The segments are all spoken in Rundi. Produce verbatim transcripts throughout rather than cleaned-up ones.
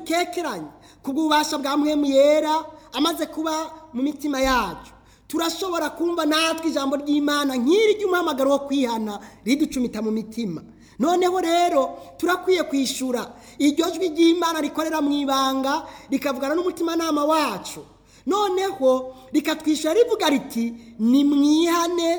ntidukekeranye kubw'ububasha bwa mpwemu yera amaze kuba mu mitima yacu turashobora kumva natwe ijambo ry'Imana nk'iri ry'umuhamagaro wo kwihana riducumita mu mitima. Noneho rero turakwiye kwishura iryo jwi ry'Imana rikorera mu ibanga rikavugana n'umutima nama wacu, noneho rikatwishura rivuga riti ni mwihane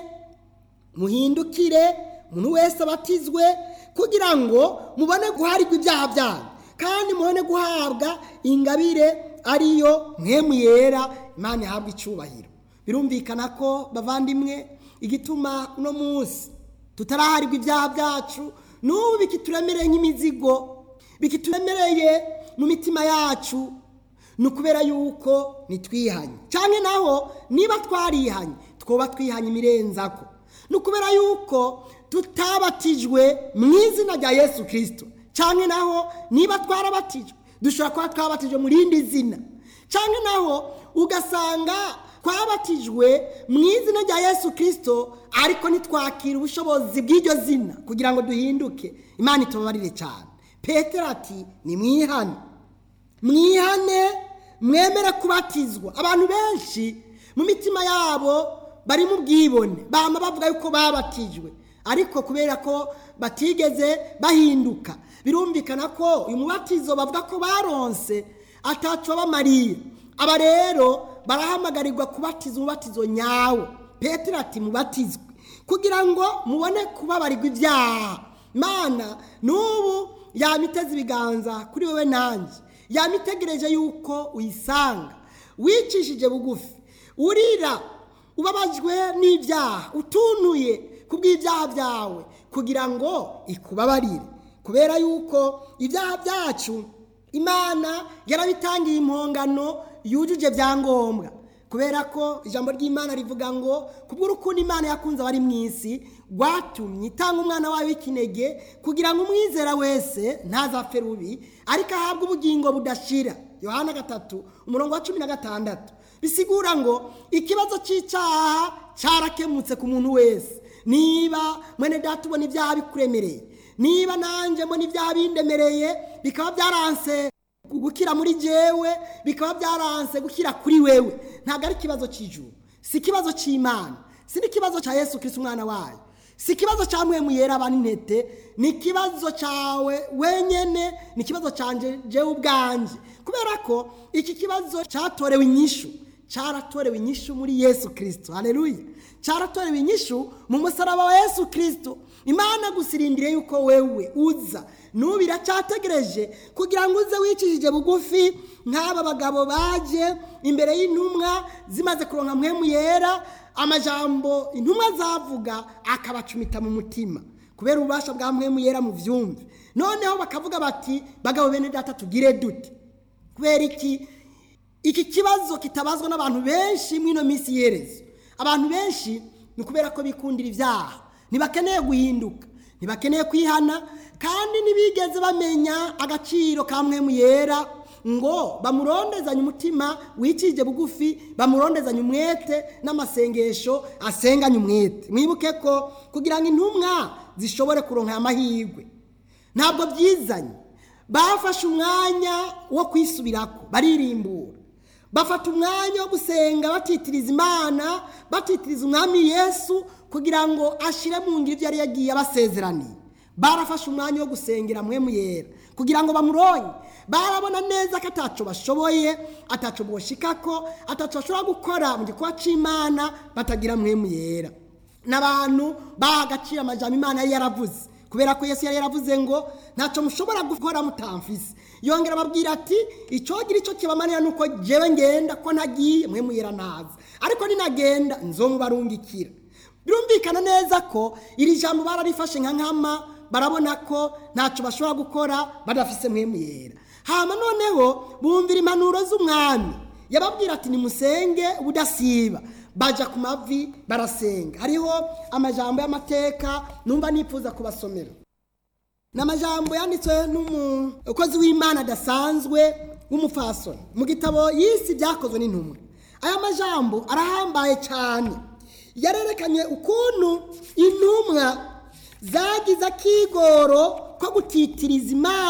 muhindukire umuntu wese abatizwe kugira ngo mubone guharirwa ibyaha byanyu kandi mubone guhabwa ingabire ariyo mpwemu yera, Imana ihabwa icyubahiro. Birumvikana ko bavandimwe igituma uno munsi tutaraharirwa ibyaha byacu n'ubu bikituremereye nk'imizigo bikituremereye mu mitima yacu ni ukubera yuko nitwihanye, cyane naho niba twarihanye twoba twihanye imirenzako, ni ukubera yuko tutabatijwe mu izina rya Yesu Kristo, cyane naho niba twarabatijwe dushobora kuba twabatijwe mu rindi zina, cyane naho ugasanga twabatijwe mu izina rya Yesu Kristo ariko ntitwakira ubushobozi bw'iryo zina kugira ngo duhinduke. Imana itubabarire cyane. Petero ati ni mwihane mwihane mwemere kubatizwa. Abantu benshi mu mitima yabo bari mu bwibone bama bavuga yuko babatijwe ariko kubera ko batigeze bahinduka, birumvikana ko uyu mubatizo bavuga ko baronse ataco bamariye. Aba rero barahamagarirwa kubatiza umubatizo nyawo. Petero ati mubatizwe kugira ngo mubone kubabarirwa ibyaha. Mana n'ubu yamiteze ibiganza kuri wewe nanje, yamitegereje yuko uyisanga wicishije bugufi, urira ubabajwe n'ibyaha, utunuye kubw'ibyaha byawe kugira ngo ikubabarire, kubera yuko ibyaha byacu Imana yarabitangiye impongano yujuje byangombwa, kubera ko ijambo ry'Imana rivuga ngo kubw'urukundo Imana yakunze abari mu isi rwatumye itanga umwana wayo w'ikinege kugira ngo umwizera wese ntazapfe rubi ariko ahabwe ubugingo budashira. Yohana gatatu umurongo wa cumi na gatandatu. Bisigura ngo ikibazo cy'icyaha cyarakemutse ku muntu wese. Niba mwene data ubona ibyaha bikuremereye, niba nanje mbona ibyaha bindemereye bikaba byaranse gukira muri jewe, bikaba byaranse gukira kuri wewe, ntago ari kibazo cy'ijuru, si kibazo cy'Imana, si kibazo cya Yesu Kristo umwana wayo, si kibazo cya mpwemu yera abanintete, ni kibazo cyawe wenyene, ni kibazo canje jewe ubwanje, kubera ko iki kibazo cyatorewe inyishu, cyaratorewe inyishu muri Yesu Kristo. Haleluya. Cyaratorewe inyishu mu musaraba wa Yesu Kristo. Imana gusirindire yuko wewe uza nubira cyategereje kugira ngo uze wicishije bugufi nk'aba bagabo baje imbere y'intumwa zimaze kuronka mpwemu yera, amajambo intumwa zavuga akabacumita mu mutima kubera ubasha bwa mpwemu yera mu vyumve. Noneho bakavuga bati bagabo bene data tugire dute? Kubera iki iki kibazo kitabazwa n'abantu benshi mwino misi yerezo. Abantu benshi ni kubera ko bikundira ivyaha, ntibakeneye guhinduka, ntibakeneye kwihana, kandi nibigeze bamenya agaciro ka mpwemu yera ngo bamurondezanye umutima wicije bugufi, bamurondezanye umwete n'amasengesho asenganye umwete. Mwibuke ko kugira ngo intumwa zishobore kuronka amahirwe ntabwo byizanye, bafashe umwanya wo kwisubirako, baririmbura, bafata umwanya wo gusenga batitiriza Imana, batitiriza umwami Yesu kugira ngo ashire mu ngiro ibyo yari yagiye abasezeraniye. Barafashe umwanya wo gusengera mpwemu yera kugira ngo bamuronye. Barabona neza ko ataco bashoboye, ataco boshikako, ataco bashobora gukora mu gikorwa c'Imana batagira mpwemu yera. N'abantu bahagacira amajambo Imana yari yaravuze, kubera ko Yesu yari yaravuze ngo ntaco mushobora gukora mutamfise. Yongera babwira ati icogira ico kibamanira nuko jewe ngenda, ko nagiye mpwemu yera naza, ariko ninagenda nzomubarungikira. Birumvikana neza ko iri jambo bararifashe nka nkama, barabona ko ntaco bashobora gukora badafise mpwemu yera. Hama noneho bumvira impanuro z'umwami, yababwira ati nimusenge ubudasiba. Baja ku mavi barasenga. Hariho amajambo y'amateka numva nifuza kubasomera. N'amajambo yanditswe n'umukozi w'Imana adasanzwe w'umufasoni mu gitabo yisi byakozwe n'intumwa. Aya majambo arahambaye cyane, yarerekanye ukuntu intumwa zagize akigoro ko gutitiriza Imana